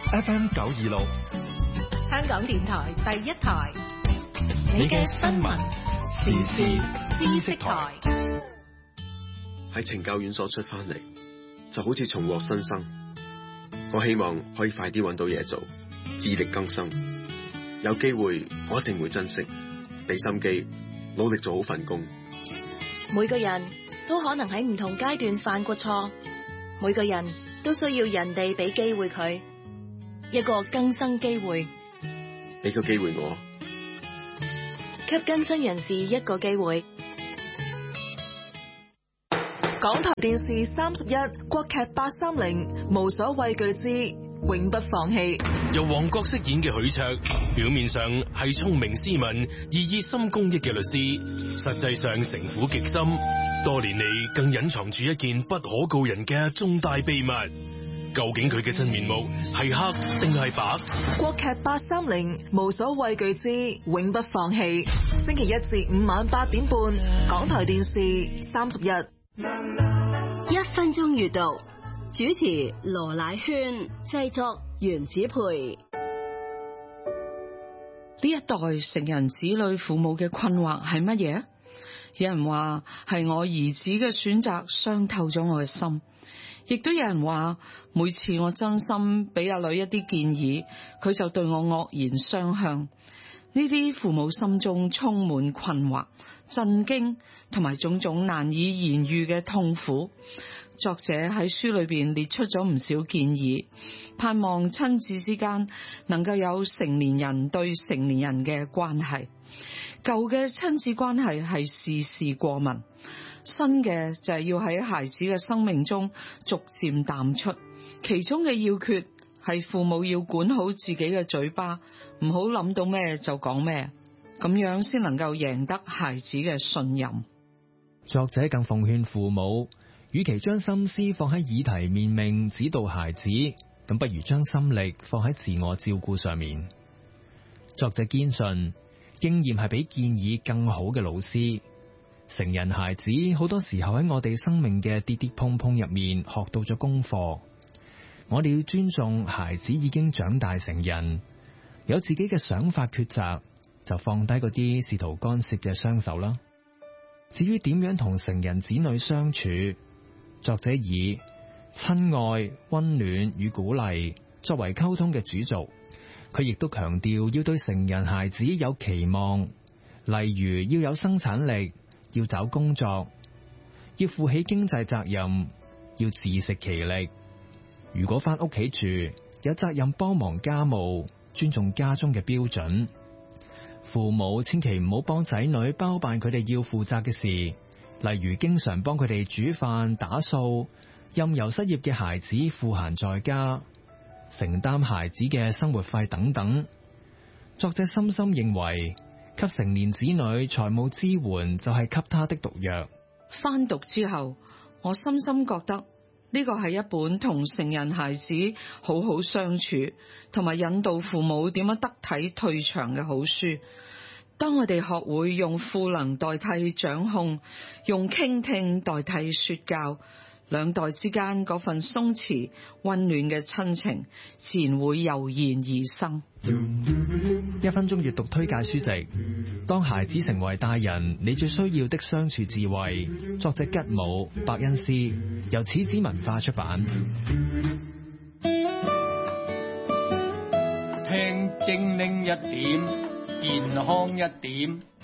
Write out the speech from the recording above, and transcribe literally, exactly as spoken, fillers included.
F M 九二六， 香港電台第一台， 你嘅新聞時事知識台。 喺懲教院所出翻嚟，就好似重獲新生。我希望可以快啲揾到嘢做，自力更生。有機會我一定會珍惜，俾心機，努力做好份工。 每個人都可能喺唔同階段犯過錯，每個人都需要人哋俾機會佢，一個更生機會。 俾個機會我， 給更生人士一個機會。 港台電視三十一國劇八三零無所畏懼之永不放棄。 由王國飾演嘅許卓，表面上係聰明斯文而熱心公益嘅律師，實際上城府極深，多年嚟更隱藏住一件不可告人嘅重大秘密。究竟佢嘅真面目係黑定係白？ 國劇八三零無所畏懼之永不放棄，星期一至五晚八點半，港台電視三十一。 一分鐘閱讀，主持羅乃萱，製作袁子培。 呢一代成人子女父母嘅困惑係乜嘢？有人話係我兒子嘅選擇傷透咗我嘅心，亦都有人話每次我真心俾阿女一啲建議，佢就對我惡言相向。呢啲父母心中充滿困惑、震驚同埋種種難以言喻嘅痛苦。作者喺書裏邊列出咗唔少建議，盼望親子之間能夠有成年人對成年人嘅關係。舊嘅親子關係係事事過問，新嘅就係要喺孩子嘅生命中逐漸淡出。其中嘅要訣係父母要管好自己嘅嘴巴，唔好諗到咩就講咩，咁樣先能夠贏得孩子嘅信任。 作者更奉勸父母，與其將心思放喺議題面命指導孩子，咁不如將心力放喺自我照顧上面。作者堅信，經驗係比建議更好嘅老師。成人孩子好多時候喺我哋生命嘅跌跌碰碰入面學到咗功課。我哋要尊重孩子已經長大成人，有自己嘅想法抉擇，就放低嗰啲試圖干涉嘅雙手啦。至於點樣同成人子女相處，作者以親愛、溫暖與鼓勵作為溝通嘅主軸。佢亦都強調要對成人孩子有期望，例如要有生產力，要找工作，要負起經濟責任，要自食其力。如果返屋企住，有責任幫忙家務，尊重家中嘅標準。父母千祈唔好幫仔女包辦佢哋要負責嘅事，例如經常幫佢哋煮飯打掃，任由失業嘅孩子賦閒在家，承擔孩子嘅生活費等等。作者深深認為，給成年子女財務支援就係給他的毒藥。 翻讀之後，我深深覺得呢個係一本同成人孩子好好相處，同埋引導父母點樣得體退場嘅好書。當我哋學會用賦能代替掌控，用傾聽代替說教，兩代之間嗰份鬆弛溫暖嘅親情自然會油然而生。 一分鐘閱讀推介書籍，當孩子成為大人，你最需要的相處智慧。作者吉姆·伯恩斯，由始子文化出版。 聽精靈一點，健康一點。